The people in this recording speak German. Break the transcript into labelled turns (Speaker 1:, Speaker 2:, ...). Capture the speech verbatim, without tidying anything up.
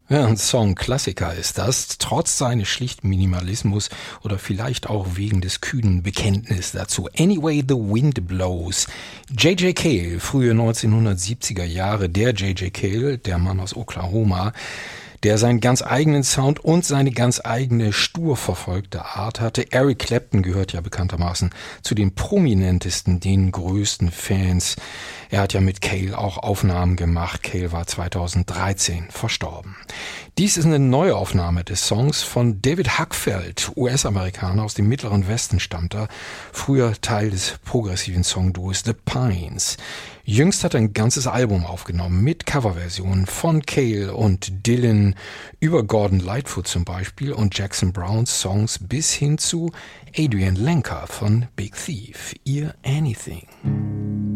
Speaker 1: Ja, ein Song-Klassiker ist das, trotz seines schlichten Minimalismus oder vielleicht auch wegen des kühnen Bekenntnisses dazu. Anyway the Wind Blows. J J. Cale, frühe neunzehnhundertsiebziger Jahre, der J J. Cale, der Mann aus Oklahoma, der seinen ganz eigenen Sound und seine ganz eigene stur verfolgte Art hatte. Eric Clapton gehört ja bekanntermaßen zu den prominentesten, den größten Fans. Er hat ja mit Cale auch Aufnahmen gemacht. Cale war zweitausenddreizehn verstorben. Dies ist eine Neuaufnahme des Songs von David Huckfeld, U S-Amerikaner aus dem Mittleren Westen stammt er, früher Teil des progressiven Songduos The Pines. Jüngst hat er ein ganzes Album aufgenommen mit Coverversionen von Cale und Dylan über Gordon Lightfoot zum Beispiel und Jackson Browns Songs bis hin zu Adrian Lenker von Big Thief, Ihr Anything.